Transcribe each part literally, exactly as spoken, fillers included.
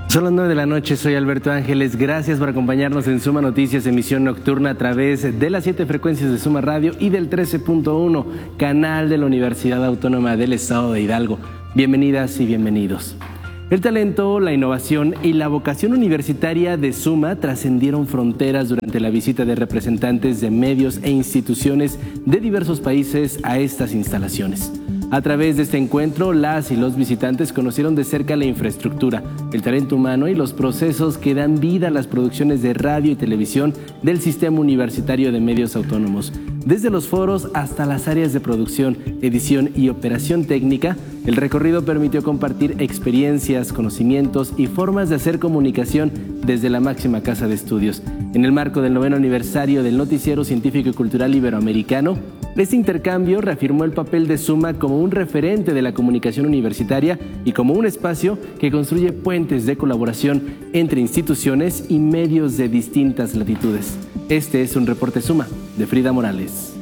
Son las nueve de la noche, soy Alberto Ángeles, gracias por acompañarnos en Suma Noticias, emisión nocturna a través de las siete frecuencias de Suma Radio y del trece punto uno, canal de la Universidad Autónoma del Estado de Hidalgo. Bienvenidas y bienvenidos. El talento, la innovación y la vocación universitaria de Suma trascendieron fronteras durante la visita de representantes de medios e instituciones de diversos países a estas instalaciones. A través de este encuentro, las y los visitantes conocieron de cerca la infraestructura, el talento humano y los procesos que dan vida a las producciones de radio y televisión del Sistema Universitario de Medios Autónomos. Desde los foros hasta las áreas de producción, edición y operación técnica, el recorrido permitió compartir experiencias, conocimientos y formas de hacer comunicación desde la máxima casa de estudios. En el marco del noveno aniversario del Noticiero Científico y Cultural Iberoamericano, este intercambio reafirmó el papel de Suma como un referente de la comunicación universitaria y como un espacio que construye puentes de colaboración entre instituciones y medios de distintas latitudes. Este es un reporte Suma de Frida Morales.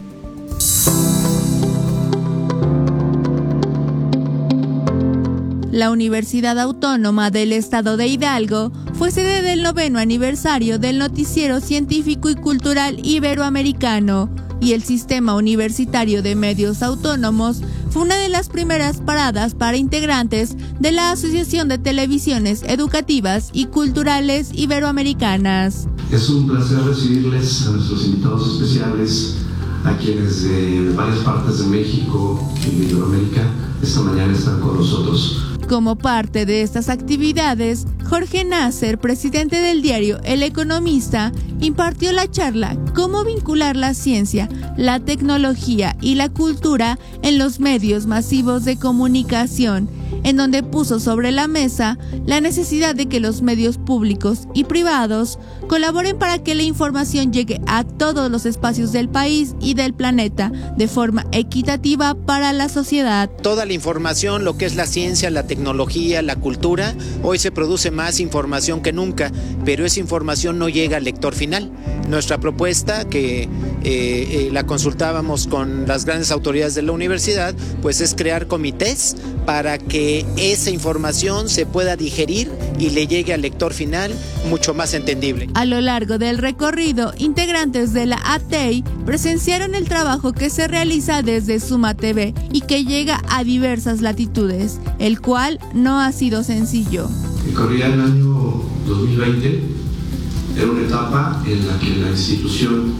La Universidad Autónoma del Estado de Hidalgo fue sede del noveno aniversario del Noticiero Científico y Cultural Iberoamericano, y el Sistema Universitario de Medios Autónomos fue una de las primeras paradas para integrantes de la Asociación de Televisiones Educativas y Culturales Iberoamericanas. Es un placer recibirles a nuestros invitados especiales, a quienes de varias partes de México y de Iberoamérica esta mañana están con nosotros. Como parte de estas actividades, Jorge Nasser, presidente del diario El Economista, impartió la charla Cómo vincular la ciencia, la tecnología y la cultura en los medios masivos de comunicación, en donde puso sobre la mesa la necesidad de que los medios públicos y privados colaboren para que la información llegue a todos los espacios del país y del planeta de forma equitativa para la sociedad. Toda la información, lo que es la ciencia, la tecnología, la cultura, hoy se produce más información que nunca, pero esa información no llega al lector final. Nuestra propuesta, que eh, eh, la consultábamos con las grandes autoridades de la universidad, pues es crear comités para que esa información se pueda digerir y le llegue al lector final mucho más entendible. A lo largo del recorrido, integrantes de la A T E I presenciaron el trabajo que se realiza desde Suma T V y que llega a diversas latitudes, el cual no ha sido sencillo. Corría el año dos mil veinte, era una etapa en la que la institución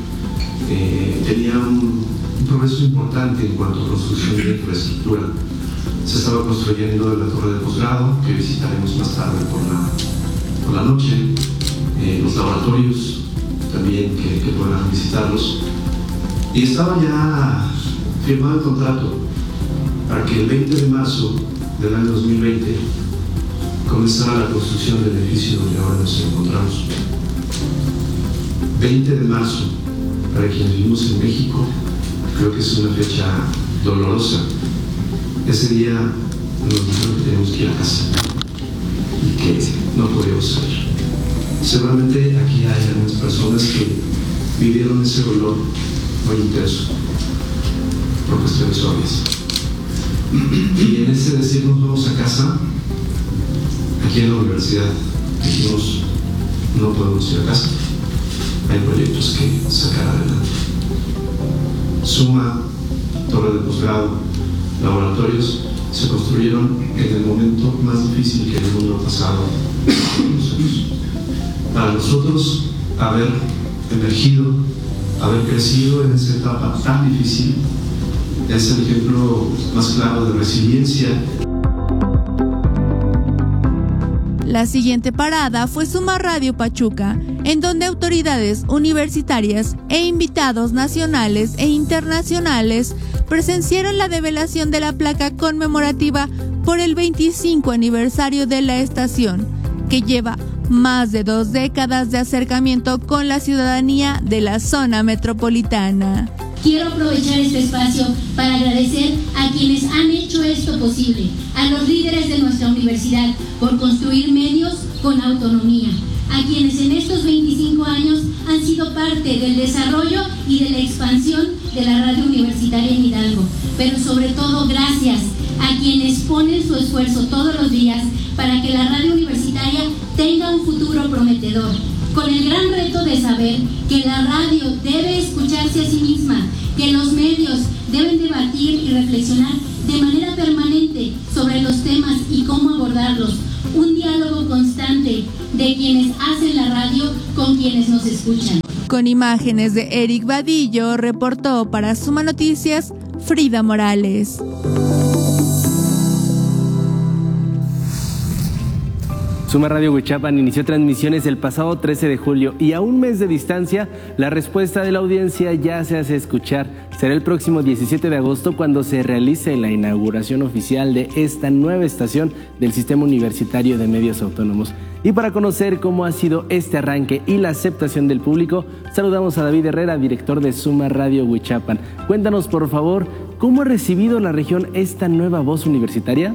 eh, tenía un, un progreso importante en cuanto a construcción de infraestructura. Se estaba construyendo la torre de posgrado, que visitaremos más tarde por la, por la noche, eh, los laboratorios también que, que puedan visitarlos. Y estaba ya firmado el contrato para que el veinte de marzo del año dos mil veinte comenzara la construcción del edificio donde ahora nos encontramos. veinte de marzo, para quienes vivimos en México, creo que es una fecha dolorosa. Ese día nos dijeron que tenemos que ir a casa y que no podíamos salir. Seguramente aquí hay algunas personas que vivieron ese dolor muy intenso por cuestiones obvias. Y en ese decir nos vamos a casa, aquí en la universidad dijimos no podemos ir a casa, hay proyectos que sacar adelante. Suma, torre de posgrado, laboratorios se construyeron en el momento más difícil que el mundo ha pasado. Para nosotros, haber emergido, haber crecido en esa etapa tan difícil, es el ejemplo más claro de resiliencia. La siguiente parada fue Suma Radio Pachuca, en donde autoridades universitarias e invitados nacionales e internacionales presenciaron la develación de la placa conmemorativa por el veinticinco aniversario de la estación, que lleva más de dos décadas de acercamiento con la ciudadanía de la zona metropolitana. Quiero aprovechar este espacio para agradecer a quienes han hecho esto posible, a los líderes de nuestra universidad por construir medios con autonomía, a quienes en estos veinticinco años han sido parte del desarrollo y de la expansión de la radio universitaria en Hidalgo, pero sobre todo gracias a quienes ponen su esfuerzo todos los días para que la radio universitaria tenga un futuro prometedor, con el gran reto de saber que la radio debe escucharse a sí misma, que los medios deben debatir y reflexionar de manera permanente sobre los temas y cómo abordarlos, un diálogo constante de quienes hacen la radio con quienes nos escuchan. Con imágenes de Eric Vadillo, reportó para Suma Noticias Frida Morales. Suma Radio Huichapan inició transmisiones el pasado trece de julio y a un mes de distancia, la respuesta de la audiencia ya se hace escuchar. Será el próximo diecisiete de agosto cuando se realice la inauguración oficial de esta nueva estación del Sistema Universitario de Medios Autónomos. Y para conocer cómo ha sido este arranque y la aceptación del público, saludamos a David Herrera, director de Suma Radio Huichapan. Cuéntanos, por favor, ¿cómo ha recibido la región esta nueva voz universitaria?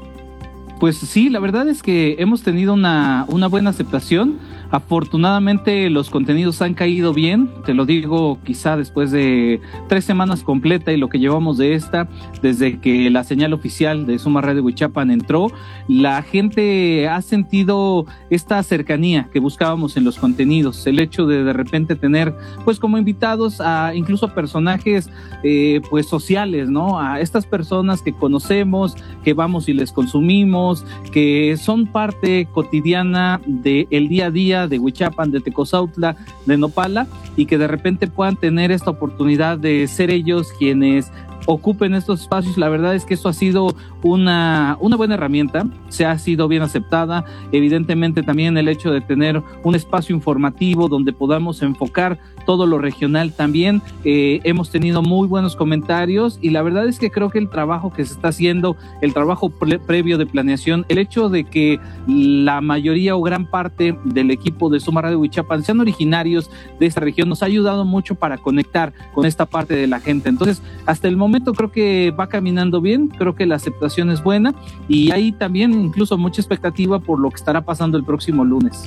Pues sí, la verdad es que hemos tenido una, una buena aceptación. Afortunadamente los contenidos han caído bien, te lo digo quizá después de tres semanas completa y lo que llevamos de esta, desde que la señal oficial de Suma Radio Huichapan entró, la gente ha sentido esta cercanía que buscábamos en los contenidos, el hecho de de repente tener pues como invitados a incluso personajes eh, pues sociales, ¿no? A estas personas que conocemos, que vamos y les consumimos, que son parte cotidiana del día a día de Huichapan, de Tecozautla, de Nopala, y que de repente puedan tener esta oportunidad de ser ellos quienes ocupen estos espacios. La verdad es que eso ha sido una, una buena herramienta, se ha sido bien aceptada. Evidentemente también el hecho de tener un espacio informativo donde podamos enfocar todo lo regional también, eh, hemos tenido muy buenos comentarios y la verdad es que creo que el trabajo que se está haciendo, el trabajo pre- previo de planeación, el hecho de que la mayoría o gran parte del equipo de Suma Radio Huichapan sean originarios de esta región nos ha ayudado mucho para conectar con esta parte de la gente. Entonces, hasta el momento creo que va caminando bien, creo que la aceptación es buena y hay también incluso mucha expectativa por lo que estará pasando el próximo lunes.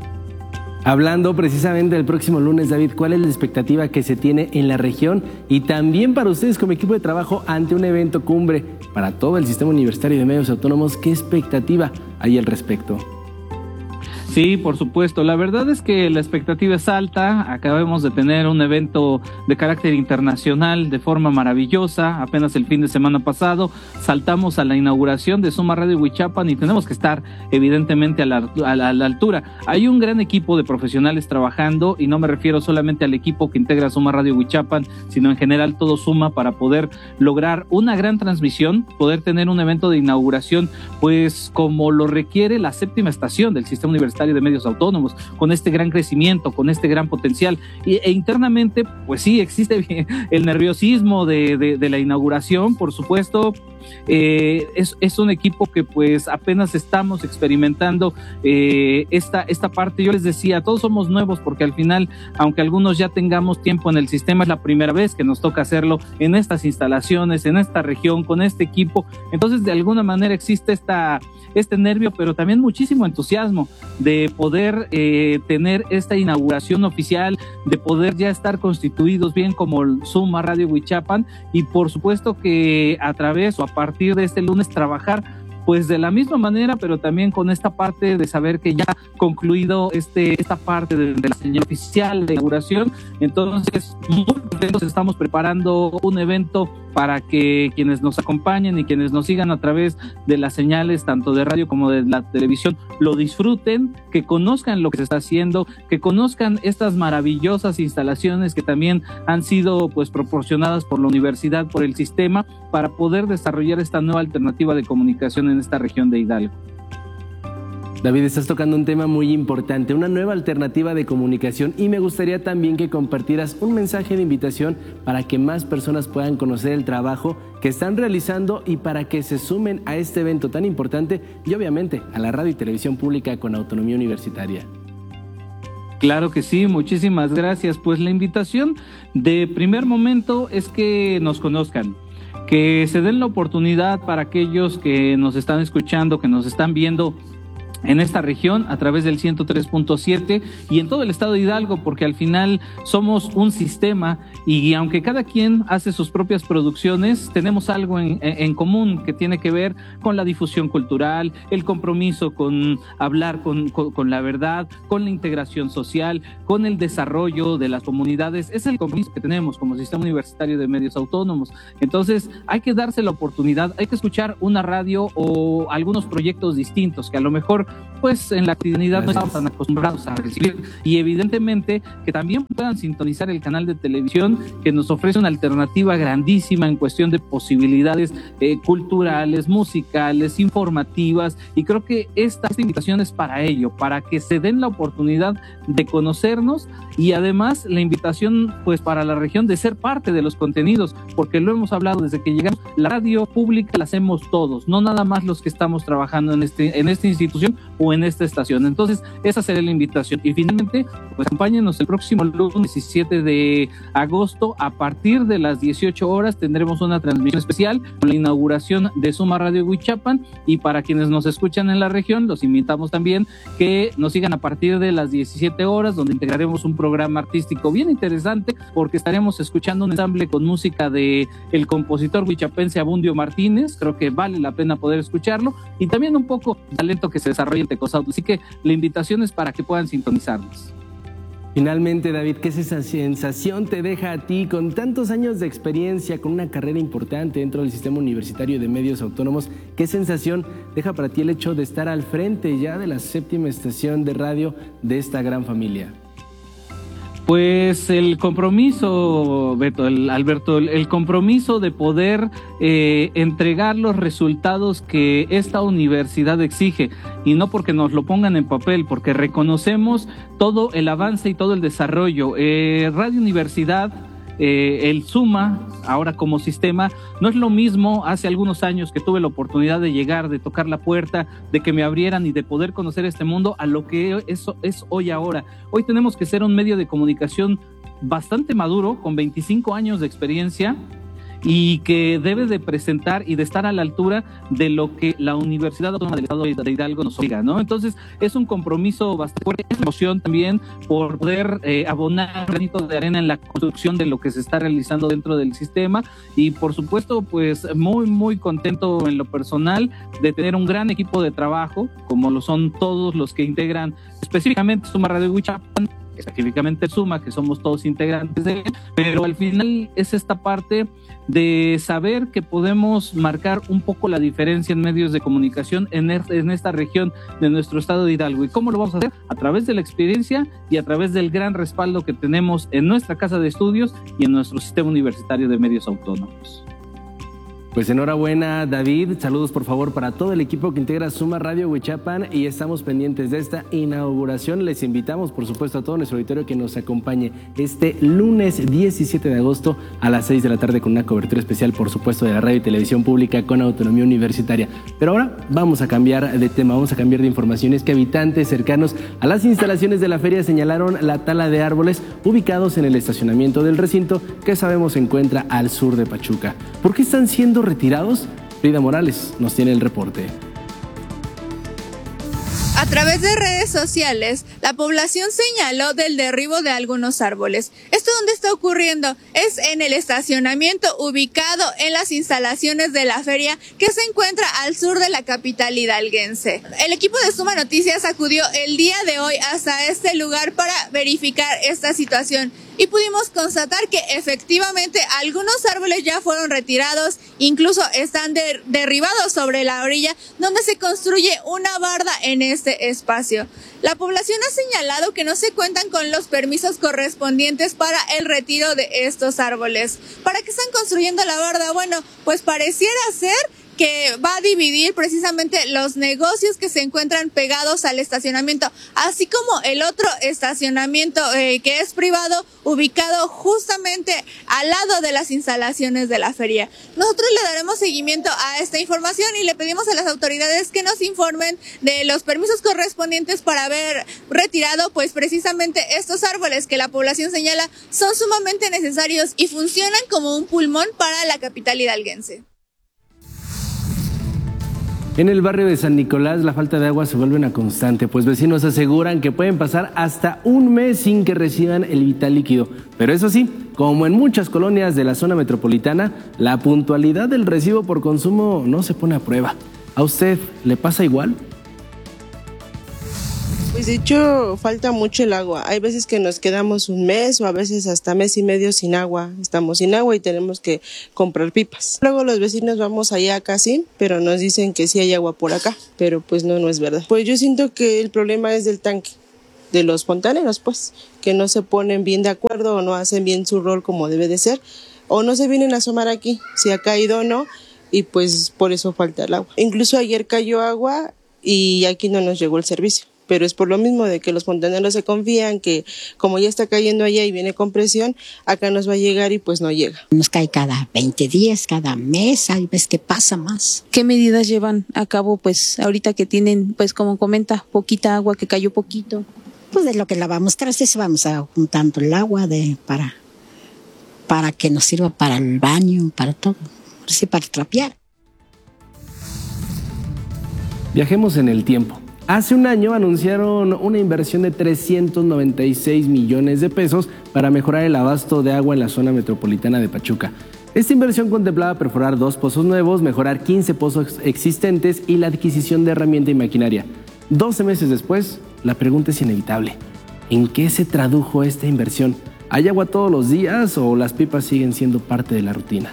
Hablando precisamente del próximo lunes, David, ¿cuál es la expectativa que se tiene en la región y también para ustedes como equipo de trabajo ante un evento cumbre para todo el Sistema Universitario de Medios Autónomos? ¿Qué expectativa hay al respecto? Sí, por supuesto. La verdad es que la expectativa es alta. Acabamos de tener un evento de carácter internacional de forma maravillosa. Apenas el fin de semana pasado saltamos a la inauguración de Suma Radio Huichapan y tenemos que estar evidentemente a la, a, la, a la altura. Hay un gran equipo de profesionales trabajando y no me refiero solamente al equipo que integra Suma Radio Huichapan, sino en general todo suma para poder lograr una gran transmisión, poder tener un evento de inauguración pues como lo requiere la séptima estación del Sistema Universitario de Medios Autónomos, con este gran crecimiento, con este gran potencial y, e internamente pues sí existe el nerviosismo de, de, de la inauguración, por supuesto. Eh, es, es un equipo que pues apenas estamos experimentando eh, esta, esta parte. Yo les decía, todos somos nuevos porque al final, aunque algunos ya tengamos tiempo en el sistema, es la primera vez que nos toca hacerlo en estas instalaciones, en esta región, con este equipo. Entonces de alguna manera existe esta, este nervio, pero también muchísimo entusiasmo de poder eh, tener esta inauguración oficial, de poder ya estar constituidos bien como Suma Radio Huichapan y por supuesto que a través o a partir de este lunes trabajar pues de la misma manera, pero también con esta parte de saber que ya ha concluido este, esta parte de, de la señal oficial de inauguración. Entonces, muy contentos, estamos preparando un evento para que quienes nos acompañen y quienes nos sigan a través de las señales, tanto de radio como de la televisión, lo disfruten, que conozcan lo que se está haciendo, que conozcan estas maravillosas instalaciones que también han sido pues proporcionadas por la universidad, por el sistema, para poder desarrollar esta nueva alternativa de comunicación en esta región de Hidalgo. David, estás tocando un tema muy importante, una nueva alternativa de comunicación y me gustaría también que compartieras un mensaje de invitación para que más personas puedan conocer el trabajo que están realizando y para que se sumen a este evento tan importante y obviamente a la radio y televisión pública con autonomía universitaria. Claro que sí, muchísimas gracias. Pues la invitación de primer momento es que nos conozcan, que se den la oportunidad para aquellos que nos están escuchando, que nos están viendo en esta región a través del ciento tres punto siete y en todo el estado de Hidalgo, porque al final somos un sistema y aunque cada quien hace sus propias producciones, tenemos algo en, en común que tiene que ver con la difusión cultural, el compromiso con hablar con, con, con la verdad, con la integración social, con el desarrollo de las comunidades. Es el compromiso que tenemos como Sistema Universitario de Medios Autónomos. Entonces hay que darse la oportunidad, hay que escuchar una radio o algunos proyectos distintos que a lo mejor pues en la cotidianidad no estamos tan acostumbrados a recibir, y evidentemente que también puedan sintonizar el canal de televisión que nos ofrece una alternativa grandísima en cuestión de posibilidades eh, culturales, musicales, informativas, y creo que esta, esta invitación es para ello, para que se den la oportunidad de conocernos, y además la invitación pues para la región de ser parte de los contenidos, porque lo hemos hablado desde que llegamos, la radio pública la hacemos todos, no nada más los que estamos trabajando en este en esta institución o en esta estación. Entonces esa sería la invitación, y finalmente pues acompáñenos el próximo lunes diecisiete de agosto a partir de las dieciocho horas. Tendremos una transmisión especial con la inauguración de Suma Radio Huichapan, y para quienes nos escuchan en la región los invitamos también que nos sigan a partir de las diecisiete horas, donde integraremos un programa artístico bien interesante, porque estaremos escuchando un ensamble con música de el compositor huichapense Abundio Martínez. Creo que vale la pena poder escucharlo, y también un poco de talento que se desarrolla en Tecosauto, así que la invitación es para que puedan sintonizarnos. Finalmente, David, ¿qué sensación te deja a ti con tantos años de experiencia, con una carrera importante dentro del Sistema Universitario de Medios Autónomos? ¿Qué sensación deja para ti el hecho de estar al frente ya de la séptima estación de radio de esta gran familia? Pues el compromiso, Beto, el, Alberto, el, el compromiso de poder eh, entregar los resultados que esta universidad exige, y no porque nos lo pongan en papel, porque reconocemos todo el avance y todo el desarrollo. Eh, Radio Universidad, eh, el Suma, ahora como sistema, no es lo mismo hace algunos años que tuve la oportunidad de llegar, de tocar la puerta, de que me abrieran y de poder conocer este mundo, a lo que eso es hoy ahora. Hoy tenemos que ser un medio de comunicación bastante maduro, con veinticinco años de experiencia, y que debe de presentar y de estar a la altura de lo que la Universidad Autónoma del Estado de Hidalgo nos obliga, ¿no? Entonces es un compromiso bastante fuerte, es emoción también por poder eh, abonar un granito de arena en la construcción de lo que se está realizando dentro del sistema, y por supuesto pues muy muy contento en lo personal de tener un gran equipo de trabajo, como lo son todos los que integran específicamente Suma Radio Huichapan, específicamente Suma, que somos todos integrantes de él, pero al final es esta parte de saber que podemos marcar un poco la diferencia en medios de comunicación en, er, en esta región de nuestro estado de Hidalgo. ¿Y cómo lo vamos a hacer? A través de la experiencia y a través del gran respaldo que tenemos en nuestra casa de estudios y en nuestro Sistema Universitario de Medios Autónomos. Pues enhorabuena, David. Saludos por favor para todo el equipo que integra Suma Radio Huichapan, y estamos pendientes de esta inauguración. Les invitamos por supuesto a todo nuestro auditorio que nos acompañe este lunes diecisiete de agosto a las seis de la tarde con una cobertura especial por supuesto de la radio y televisión pública con autonomía universitaria. Pero ahora vamos a cambiar de tema, vamos a cambiar de información. Es que habitantes cercanos a las instalaciones de la feria señalaron la tala de árboles ubicados en el estacionamiento del recinto, que sabemos se encuentra al sur de Pachuca. ¿Por qué están siendo retirados? Frida Morales nos tiene el reporte. A través de redes sociales, la población señaló del derribo de algunos árboles. ¿Esto dónde está ocurriendo? Es en el estacionamiento ubicado en las instalaciones de la feria, que se encuentra al sur de la capital hidalguense. El equipo de Suma Noticias acudió el día de hoy hasta este lugar para verificar esta situación, y pudimos constatar que efectivamente algunos árboles ya fueron retirados, incluso están de, derribados sobre la orilla donde se construye una barda en este espacio. La población ha señalado que no se cuentan con los permisos correspondientes para el retiro de estos árboles. ¿Para qué están construyendo la barda? Bueno, pues pareciera ser que va a dividir precisamente los negocios que se encuentran pegados al estacionamiento, así como el otro estacionamiento eh, que es privado, ubicado justamente al lado de las instalaciones de la feria. Nosotros le daremos seguimiento a esta información y le pedimos a las autoridades que nos informen de los permisos correspondientes para haber retirado pues precisamente estos árboles que la población señala son sumamente necesarios y funcionan como un pulmón para la capital hidalguense. En el barrio de San Nicolás la falta de agua se vuelve una constante, pues vecinos aseguran que pueden pasar hasta un mes sin que reciban el vital líquido. Pero eso sí, como en muchas colonias de la zona metropolitana, la puntualidad del recibo por consumo no se pone a prueba. ¿A usted le pasa igual? Pues de hecho falta mucho el agua. Hay veces que nos quedamos un mes o a veces hasta mes y medio sin agua. Estamos sin agua y tenemos que comprar pipas. Luego los vecinos vamos allá a Casín, pero nos dicen que sí hay agua por acá, pero pues no, no es verdad. Pues yo siento que el problema es del tanque, de los fontaneros, pues, que no se ponen bien de acuerdo o no hacen bien su rol como debe de ser, o no se vienen a asomar aquí, si ha caído o no, y pues por eso falta el agua. Incluso ayer cayó agua y aquí no nos llegó el servicio. Pero es por lo mismo de que los fontaneros se confían que como ya está cayendo allá y viene con presión, acá nos va a llegar y pues no llega. Nos cae cada veinte días, cada mes, hay veces que pasa más. ¿Qué medidas llevan a cabo pues ahorita que tienen, pues como comenta, poquita agua, que cayó poquito? Pues de lo que lavamos trastes vamos a juntando el agua de para, para que nos sirva para el baño, para todo, sí, para trapear. Viajemos en el tiempo. Hace un año anunciaron una inversión de trescientos noventa y seis millones de pesos para mejorar el abasto de agua en la zona metropolitana de Pachuca. Esta inversión contemplaba perforar dos pozos nuevos, mejorar quince pozos existentes y la adquisición de herramienta y maquinaria. doce meses después, la pregunta es inevitable. ¿En qué se tradujo esta inversión? ¿Hay agua todos los días o las pipas siguen siendo parte de la rutina?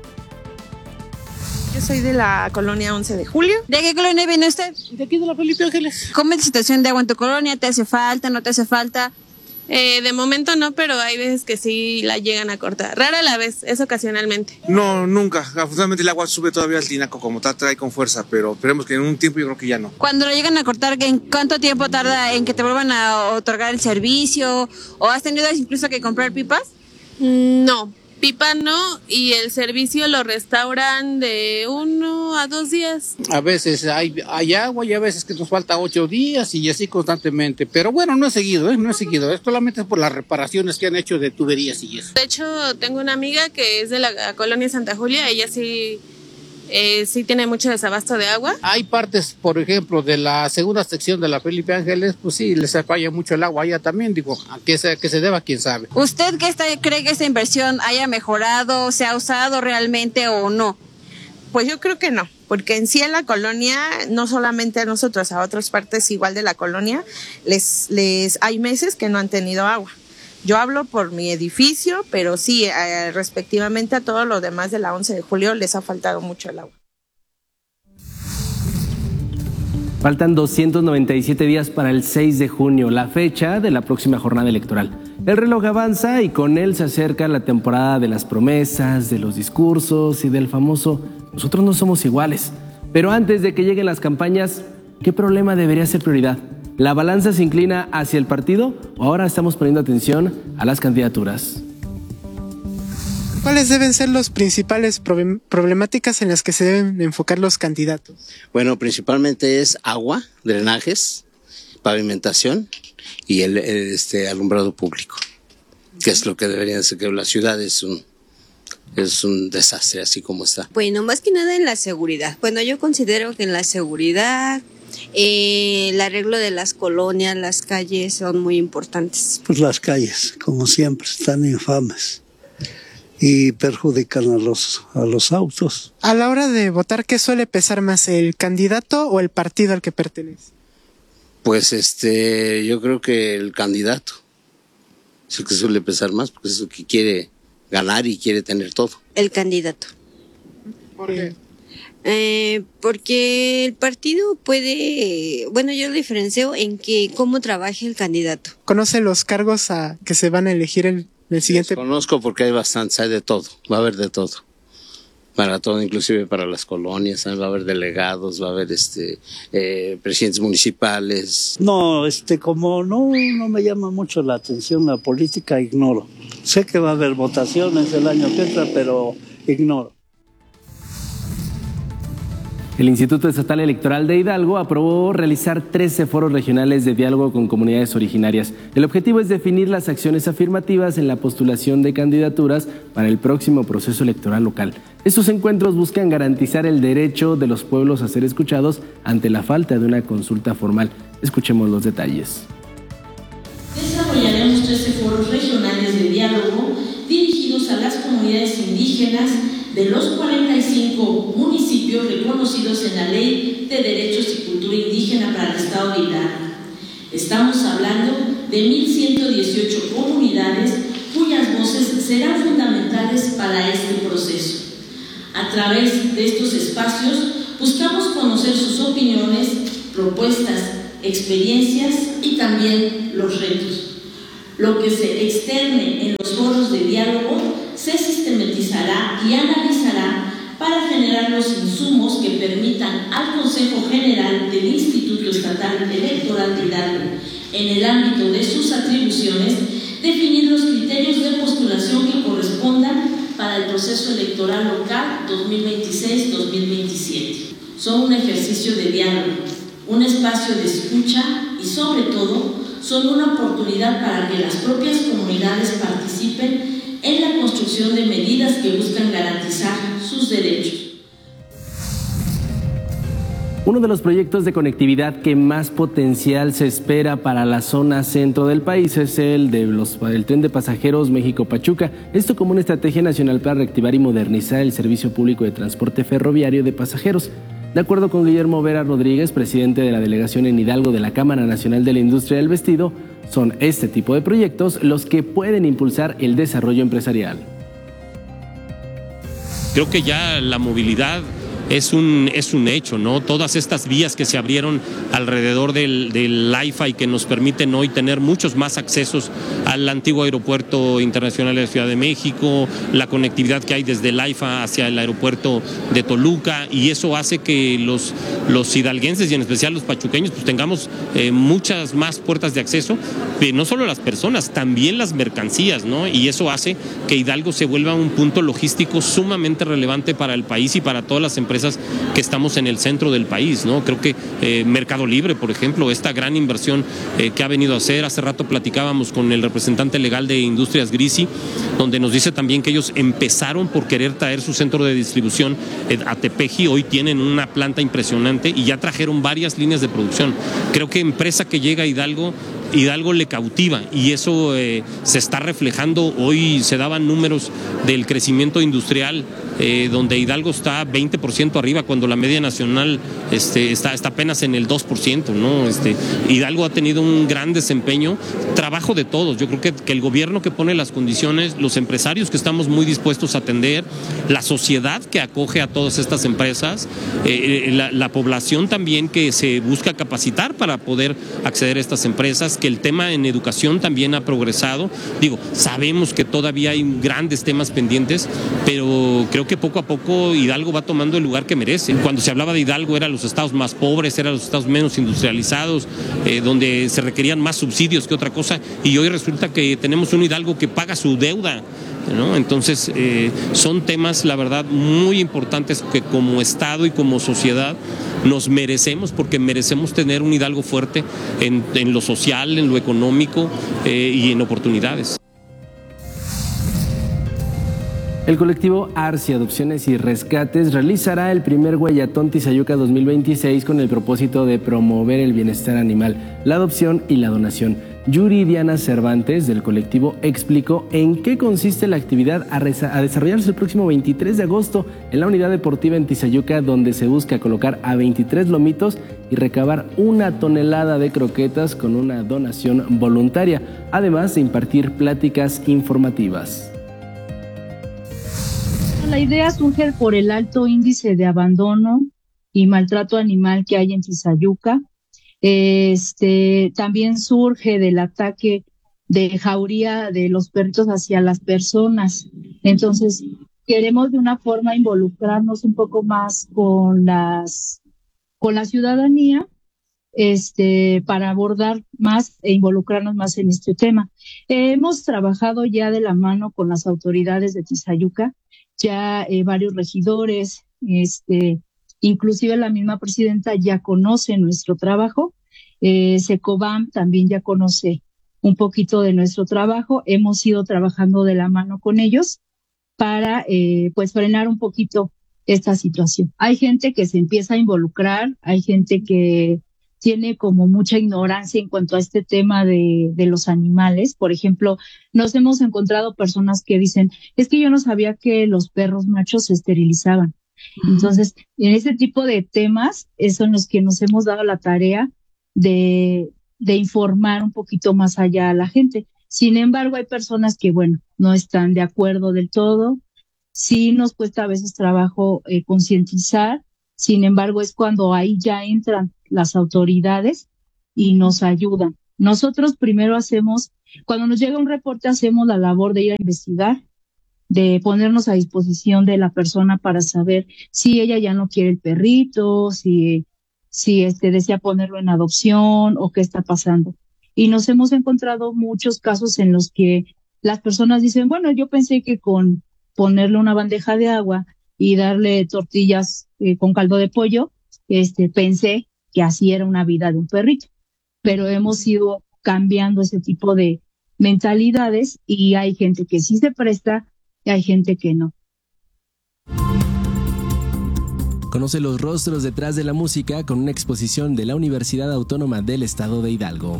Yo soy de la colonia once de julio. ¿De qué colonia viene usted? De aquí de la Felipe Ángeles. ¿Cómo es la situación de agua en tu colonia? ¿Te hace falta? ¿No te hace falta? Eh, de momento no, pero hay veces que sí la llegan a cortar. Rara la vez, es ocasionalmente. No, nunca. Afortunadamente el agua sube todavía al tinaco como tal, trae con fuerza, pero esperemos que en un tiempo yo creo que ya no. Cuando lo llegan a cortar, ¿en cuánto tiempo tarda en que te vuelvan a otorgar el servicio? ¿O has tenido incluso que comprar pipas? Mm, no. Pipa no, y el servicio lo restauran de uno a dos días. A veces hay, hay agua y a veces que nos falta ocho días y así constantemente. Pero bueno, no es seguido, ¿eh? No es seguido. Es solamente por las reparaciones que han hecho de tuberías y eso. De hecho, tengo una amiga que es de la colonia Santa Julia. Ella sí, eh, sí tiene mucho desabasto de agua. Hay partes, por ejemplo, de la segunda sección de la Felipe Ángeles, pues sí, les falla mucho el agua allá también. Digo, a qué se, que se deba, quién sabe. ¿Usted qué está, cree que esta inversión haya mejorado, se ha usado realmente o no? Pues yo creo que no, porque en sí en la colonia, no solamente a nosotros, a otras partes igual de la colonia, les, les hay meses que no han tenido agua. Yo hablo por mi edificio, pero sí, eh, respectivamente a todos los demás de la once de julio les ha faltado mucho el agua. Faltan doscientos noventa y siete días para el seis de junio, la fecha de la próxima jornada electoral. El reloj avanza y con él se acerca la temporada de las promesas, de los discursos y del famoso "nosotros no somos iguales". Pero antes de que lleguen las campañas, ¿qué problema debería ser prioridad? ¿La balanza se inclina hacia el partido o ahora estamos poniendo atención a las candidaturas? ¿Cuáles deben ser las principales problemáticas en las que se deben enfocar los candidatos? Bueno, principalmente es agua, drenajes, pavimentación y el, el este, alumbrado público, que es lo que debería ser, que la ciudad es un, es un desastre así como está. Bueno, más que nada en la seguridad. Bueno, yo considero que en la seguridad, eh, el arreglo de las colonias, las calles son muy importantes. Pues las calles, como siempre, están infames y perjudican a los, a los autos. A la hora de votar, ¿qué suele pesar más, el candidato o el partido al que pertenece? Pues este, yo creo que el candidato es el que suele pesar más, porque es el que quiere ganar y quiere tener todo. El candidato. ¿Por qué? Eh, porque el partido puede, bueno, yo lo diferencio en que cómo trabaje el candidato. ¿Conoce los cargos a que se van a elegir el, el siguiente? Los conozco porque hay bastantes, hay de todo, va a haber de todo. Para todo, inclusive para las colonias, va a haber delegados, va a haber este eh, presidentes municipales. No, este, como no, no me llama mucho la atención la política, ignoro. Sé que va a haber votaciones el año que entra, pero ignoro. El Instituto Estatal Electoral de Hidalgo aprobó realizar trece foros regionales de diálogo con comunidades originarias. El objetivo es definir las acciones afirmativas en la postulación de candidaturas para el próximo proceso electoral local. Estos encuentros buscan garantizar el derecho de los pueblos a ser escuchados ante la falta de una consulta formal. Escuchemos los detalles. Desarrollaremos trece foros regionales de diálogo dirigidos a las comunidades indígenas de los cuarenta y cinco municipios reconocidos en la Ley de Derechos y Cultura Indígena para el Estado de Hidalgo. Estamos hablando de mil ciento dieciocho comunidades cuyas voces serán fundamentales para este proceso. A través de estos espacios buscamos conocer sus opiniones, propuestas, experiencias y también los retos. Lo que se externe en los foros de diálogo se sistematizará y analizará para generar los insumos que permitan al Consejo General del Instituto Estatal Electoral de Hidalgo, en el ámbito de sus atribuciones, definir los criterios de postulación que correspondan para el proceso electoral local dos mil veintiséis dos mil veintisiete. Son un ejercicio de diálogo, un espacio de escucha y, sobre todo, son una oportunidad para que las propias comunidades participen en la construcción de medidas que buscan garantizar sus derechos. Uno de los proyectos de conectividad que más potencial se espera para la zona centro del país es el de los, el tren de pasajeros México-Pachuca. Esto como una estrategia nacional para reactivar y modernizar el servicio público de transporte ferroviario de pasajeros. De acuerdo con Guillermo Vera Rodríguez, presidente de la delegación en Hidalgo de la Cámara Nacional de la Industria del Vestido, son este tipo de proyectos los que pueden impulsar el desarrollo empresarial. Creo que ya la movilidad es un, es un hecho, ¿no? Todas estas vías que se abrieron alrededor del, del AIFA y que nos permiten hoy tener muchos más accesos al antiguo aeropuerto internacional de la Ciudad de México, la conectividad que hay desde el AIFA hacia el aeropuerto de Toluca, y eso hace que los, los hidalguenses y en especial los pachuqueños pues tengamos eh, muchas más puertas de acceso, pero no solo las personas, también las mercancías, ¿no? Y eso hace que Hidalgo se vuelva un punto logístico sumamente relevante para el país y para todas las empresas que estamos en el centro del país, ¿no? Creo que eh, Mercado Libre, por ejemplo, esta gran inversión eh, que ha venido a hacer, hace rato platicábamos con el representante legal de Industrias Grisi, donde nos dice también que ellos empezaron por querer traer su centro de distribución eh, a Tepeji, hoy tienen una planta impresionante y ya trajeron varias líneas de producción. Creo que empresa que llega a Hidalgo, Hidalgo le cautiva y eso eh, se está reflejando. Hoy se daban números del crecimiento industrial eh, donde Hidalgo está veinte por ciento arriba cuando la media nacional este, está, está apenas en el dos por ciento, ¿no? Este, Hidalgo ha tenido un gran desempeño, trabajo de todos. Yo creo que, que el gobierno que pone las condiciones, los empresarios que estamos muy dispuestos a atender, la sociedad que acoge a todas estas empresas, eh, la, la población también que se busca capacitar para poder acceder a estas empresas, que el tema en educación también ha progresado. Digo, sabemos que todavía hay grandes temas pendientes, pero creo que poco a poco Hidalgo va tomando el lugar que merece. Cuando se hablaba de Hidalgo eran los estados más pobres, eran los estados menos industrializados, eh, donde se requerían más subsidios que otra cosa, y hoy resulta que tenemos un Hidalgo que paga su deuda, ¿no? Entonces eh, son temas, la verdad, muy importantes que como Estado y como sociedad nos merecemos, porque merecemos tener un Hidalgo fuerte en, en lo social, en lo económico eh, y en oportunidades. El colectivo ARSI Adopciones y Rescates realizará el primer Guayatón Tizayuca dos mil veintiséis con el propósito de promover el bienestar animal, la adopción y la donación. Yuri Diana Cervantes, del colectivo, explicó en qué consiste la actividad a, a desarrollarse el próximo veintitrés de agosto en la unidad deportiva en Tizayuca, donde se busca colocar a veintitrés lomitos y recabar una tonelada de croquetas con una donación voluntaria, además de impartir pláticas informativas. La idea surge por el alto índice de abandono y maltrato animal que hay en Tizayuca. Este, también surge del ataque de jauría de los perritos hacia las personas. Entonces, queremos de una forma involucrarnos un poco más con las, con la ciudadanía, este, para abordar más e involucrarnos más en este tema. Eh, hemos trabajado ya de la mano con las autoridades de Tizayuca, ya eh, varios regidores, este, inclusive la misma presidenta ya conoce nuestro trabajo, eh, Secobam también ya conoce un poquito de nuestro trabajo, hemos ido trabajando de la mano con ellos para eh, pues frenar un poquito esta situación. Hay gente que se empieza a involucrar, hay gente que tiene como mucha ignorancia en cuanto a este tema de, de los animales. Por ejemplo, nos hemos encontrado personas que dicen, es que yo no sabía que los perros machos se esterilizaban. Entonces, en ese tipo de temas, son los que nos hemos dado la tarea de, de informar un poquito más allá a la gente. Sin embargo, hay personas que, bueno, no están de acuerdo del todo. Sí nos cuesta a veces trabajo eh, concientizar. Sin embargo, es cuando ahí ya entran las autoridades y nos ayudan. Nosotros primero hacemos, cuando nos llega un reporte, hacemos la labor de ir a investigar, de ponernos a disposición de la persona para saber si ella ya no quiere el perrito, si, si este desea ponerlo en adopción o qué está pasando. Y nos hemos encontrado muchos casos en los que las personas dicen, bueno, yo pensé que con ponerle una bandeja de agua y darle tortillas eh, con caldo de pollo, este, pensé que así era una vida de un perrito. Pero hemos ido cambiando ese tipo de mentalidades y hay gente que sí se presta y hay gente que no. Conoce los rostros detrás de la música con una exposición de la Universidad Autónoma del Estado de Hidalgo.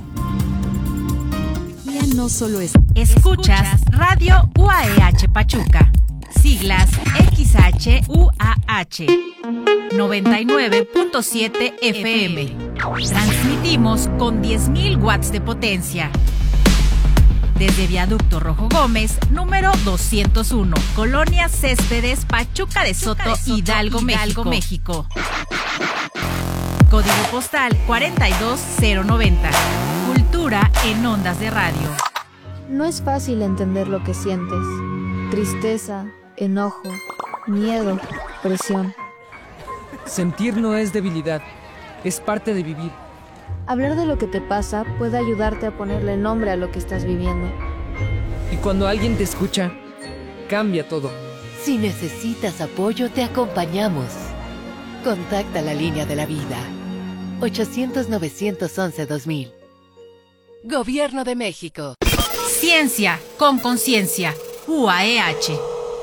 Ya no solo es... Escuchas Radio U A E H Pachuca. Siglas X H U A H noventa y nueve punto siete F M. Transmitimos con diez mil watts de potencia. Desde Viaducto Rojo Gómez, número doscientos uno, Colonia Céspedes, Pachuca de Soto, Pachuca de Soto Hidalgo, Hidalgo, México. México. Código postal cuarenta y dos cero noventa. Cultura en ondas de radio. No es fácil entender lo que sientes. Tristeza, enojo, miedo, presión. Sentir no es debilidad, es parte de vivir. Hablar de lo que te pasa puede ayudarte a ponerle nombre a lo que estás viviendo. Y cuando alguien te escucha, cambia todo. Si necesitas apoyo, te acompañamos. Contacta la línea de la vida. ochocientos, novecientos once, dos mil. Gobierno de México. Ciencia con conciencia. U A E H.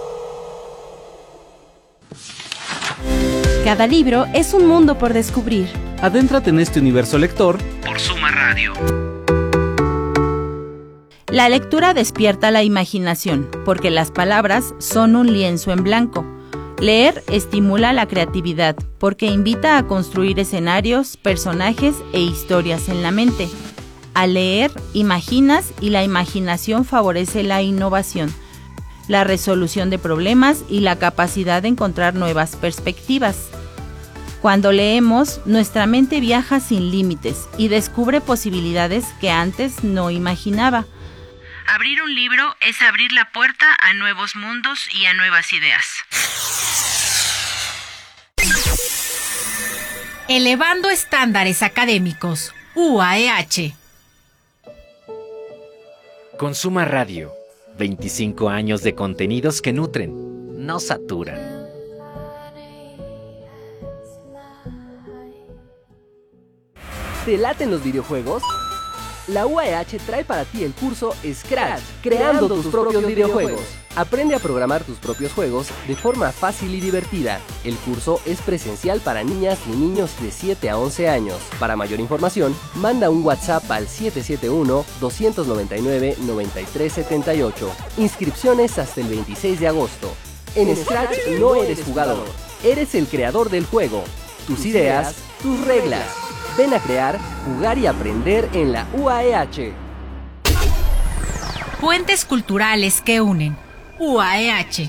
Cada libro es un mundo por descubrir. Adéntrate en este universo lector por Suma Radio. La lectura despierta la imaginación, porque las palabras son un lienzo en blanco. Leer estimula la creatividad, porque invita a construir escenarios, personajes e historias en la mente. Al leer, imaginas y la imaginación favorece la innovación, la resolución de problemas y la capacidad de encontrar nuevas perspectivas. Cuando leemos, nuestra mente viaja sin límites y descubre posibilidades que antes no imaginaba. Abrir un libro es abrir la puerta a nuevos mundos y a nuevas ideas. Elevando estándares académicos. U A E H. Consuma Radio. veinticinco años de contenidos que nutren, no saturan. ¿Te laten los videojuegos? La U A E H trae para ti el curso Scratch, creando tus propios videojuegos. Aprende a programar tus propios juegos de forma fácil y divertida. El curso es presencial para niñas y niños de siete a once años. Para mayor información, manda un WhatsApp al siete siete uno, dos nueve nueve, nueve tres siete ocho. Inscripciones hasta el veintiséis de agosto. En Scratch no eres jugador, eres el creador del juego. Tus ideas, tus reglas. Ven a crear, jugar y aprender en la U A E H. Puentes culturales que unen. U A E H.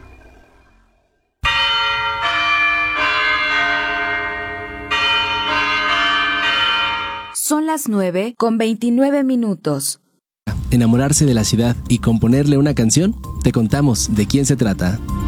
Son las nueve con veintinueve minutos. Enamorarse de la ciudad y componerle una canción, te contamos de quién se trata.